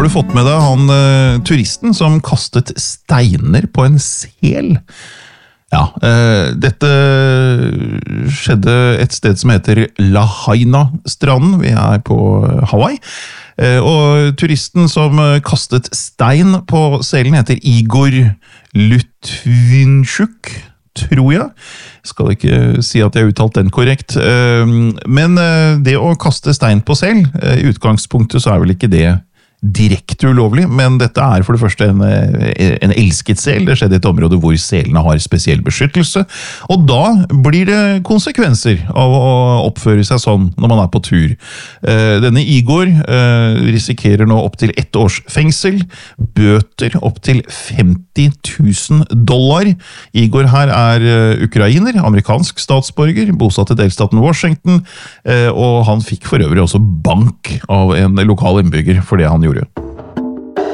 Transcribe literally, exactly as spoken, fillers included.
Har du fått med deg han uh, turisten som kastet steiner på en sel? Ja, uh, dette skjedde et sted som heter Lahaina-stranden. Vi er på Hawaii. Uh, og turisten som kastet stein på selen heter Igor Lutvinchuk, tror jeg. Skal ikke si at jeg har uttalt den korrekt. Men det å kaste stein på sel, i utgangspunktet så er vel ikke det direkte ulovlig, men dette er for det første en, en elsket sel. Det skjedde i et område hvor selene har spesiell beskyttelse, og da blir det konsekvenser av å oppføre seg sånn når man er på tur. Denne Igor risikerer nå opp til ett års fengsel, bøter opp til femti tusen dollar. Igor her er ukrainer, amerikansk statsborger, bosatt i delstaten Washington, og han fikk for øvrig også bank av en lokal innbygger for det han gjorde.